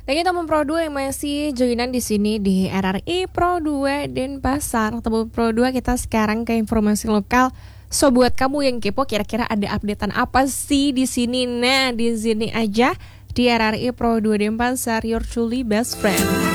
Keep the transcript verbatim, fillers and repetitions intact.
Dan kita teman Pro dua yang masih joinan di sini di R R I Pro dua Denpasar. Teman Pro dua, kita sekarang ke informasi lokal. So buat kamu yang kepo, kira-kira ada updatean apa sih di sini? Nah, di sini aja di R R I Pro dua Denpasar, your truly best friend.